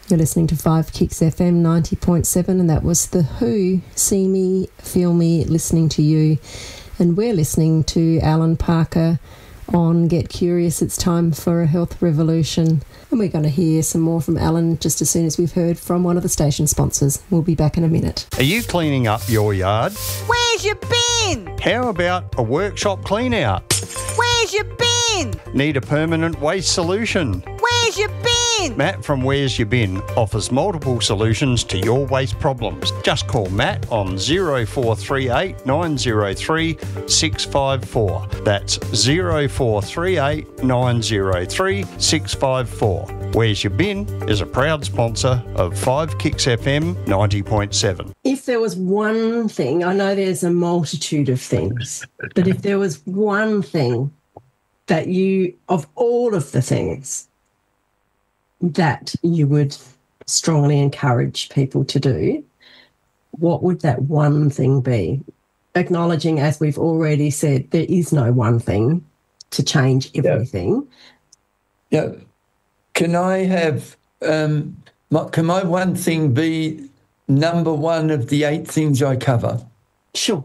You're listening to 5 Kicks FM 90.7, and that was The Who, See Me, Feel Me, Listening to You. And we're listening to Alan Parker on Get Curious, It's Time for a Health Revolution. And we're going to hear some more from Alan just as soon as we've heard from one of the station sponsors. We'll be back in a minute. Are you cleaning up your yard? Where's your bin? How about a workshop clean out? Where's your bin? Need a permanent waste solution? Where's your bin? Matt from Where's Your Bin offers multiple solutions to your waste problems. Just call Matt on 0438 903 654. That's 0438 903 654. Where's Your Bin is a proud sponsor of 5 Kicks FM 90.7. If there was one thing, I know there's a multitude of things, but if there was one thing that you, of all of the things, that you would strongly encourage people to do, what would that one thing be? Acknowledging, as we've already said, there is no one thing to change everything. Yeah. Can I have, can my one thing be number one of the 8 things I cover? Sure.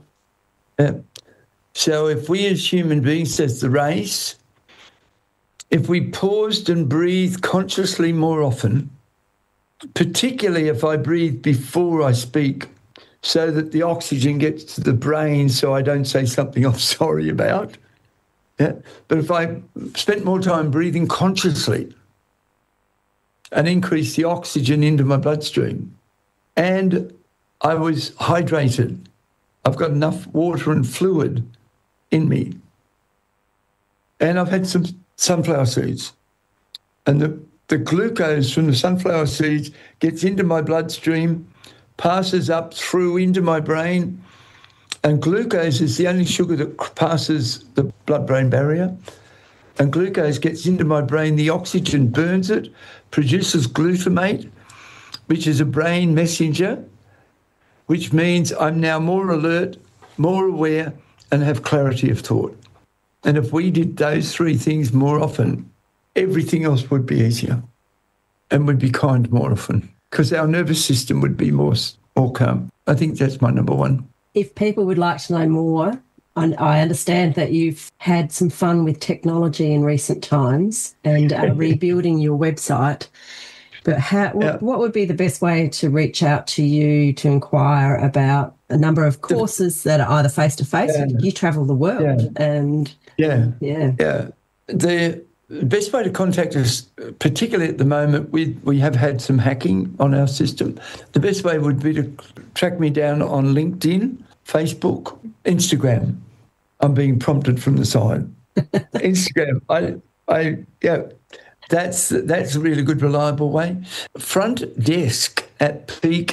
So if we as human beings, as the race, if we paused and breathed consciously more often, particularly if I breathe before I speak, so that the oxygen gets to the brain so I don't say something I'm sorry about. Yeah? But if I spent more time breathing consciously and increased the oxygen into my bloodstream, and I was hydrated, I've got enough water and fluid in me, and I've had some sunflower seeds, and the glucose from the sunflower seeds gets into my bloodstream, passes up through into my brain, and glucose is the only sugar that passes the blood-brain barrier, and glucose gets into my brain, the oxygen burns it, produces glutamate, which is a brain messenger, which means I'm now more alert, more aware, and have clarity of thought. And if we did those 3 things more often, everything else would be easier, and would be kind more often, because our nervous system would be more calm. I think that's my number one. If people would like to know more, I understand that you've had some fun with technology in recent times and rebuilding your website. But what would be the best way to reach out to you to inquire about a number of courses that are either face-to-face? You travel the world. And The best way to contact us, particularly at the moment, we have had some hacking on our system. The best way would be to track me down on LinkedIn, Facebook, Instagram. I'm being prompted from the side. Instagram. That's a really good, reliable way. Front desk at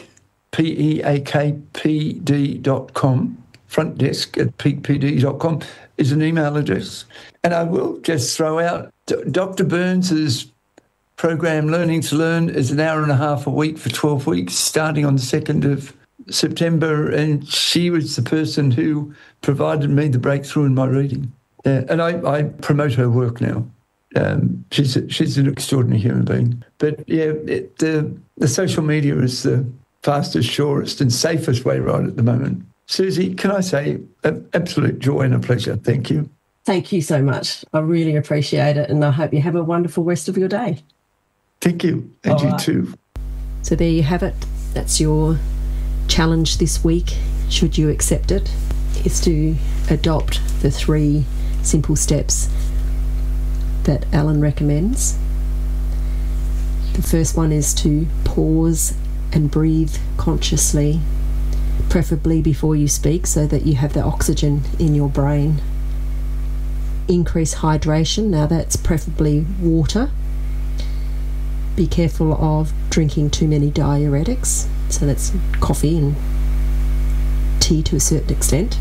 peakpd.com. Front desk at peakpd.com is an email address. And I will just throw out Dr. Burns's program, Learning to Learn, is an hour and a half a week for 12 weeks, starting on the 2nd of September. And she was the person who provided me the breakthrough in my reading. And I promote her work now. She's an extraordinary human being. But the social media is the fastest, surest and safest way right at the moment. Susie, can I say an absolute joy and a pleasure. Thank you. Thank you so much. I really appreciate it, and I hope you have a wonderful rest of your day. Thank you, and you too. So there you have it. That's your challenge this week, should you accept it, is to adopt the 3 simple steps that Alan recommends. The first one is to pause and breathe consciously, preferably before you speak so that you have the oxygen in your brain. Increase hydration. Now that's preferably water. Be careful of drinking too many diuretics. So that's coffee and tea to a certain extent.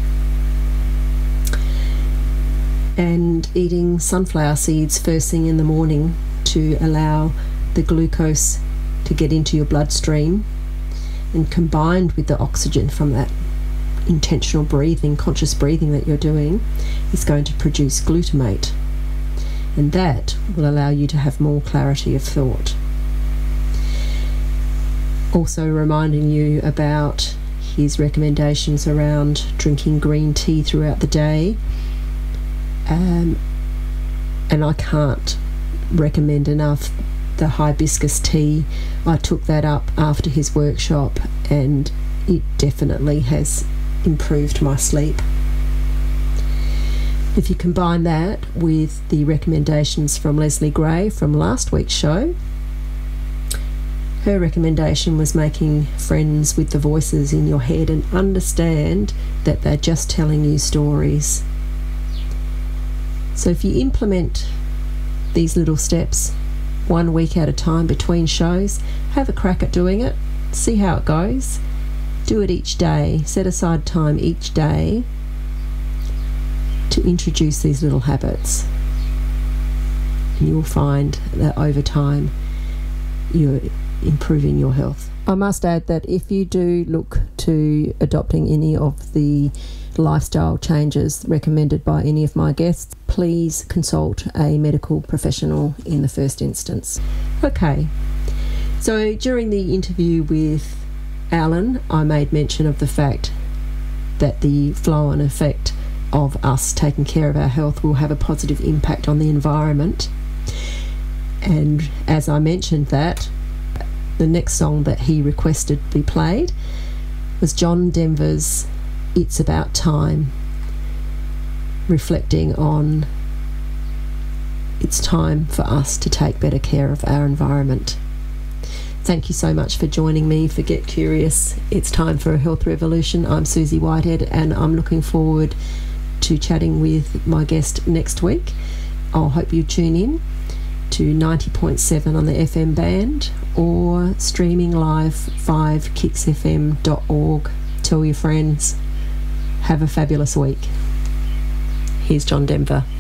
And eating sunflower seeds first thing in the morning to allow the glucose to get into your bloodstream, and combined with the oxygen from that intentional breathing, conscious breathing that you're doing, is going to produce glutamate, and that will allow you to have more clarity of thought. Also reminding you about his recommendations around drinking green tea throughout the day. And I can't recommend enough the hibiscus tea. I took that up after his workshop and it definitely has improved my sleep. If you combine that with the recommendations from Leslie Gray from last week's show, her recommendation was making friends with the voices in your head and understand that they're just telling you stories. So if you implement these little steps 1 week at a time between shows, have a crack at doing it, see how it goes. Do it each day. Set aside time each day to introduce these little habits. And you will find that over time you're improving your health. I must add that if you do look to adopting any of the lifestyle changes recommended by any of my guests, please consult a medical professional in the first instance. Okay, so during the interview with Alan, I made mention of the fact that the flow-on effect of us taking care of our health will have a positive impact on the environment. And as I mentioned that, the next song that he requested be played was John Denver's It's About Time, reflecting on it's time for us to take better care of our environment. Thank you so much for joining me for Get Curious. It's time for a health revolution. I'm Susie Whitehead and I'm looking forward to chatting with my guest next week. I'll hope you tune in to 90.7 on the FM band or streaming live 5kicksfm.org. Tell your friends. Have a fabulous week. Here's John Denver.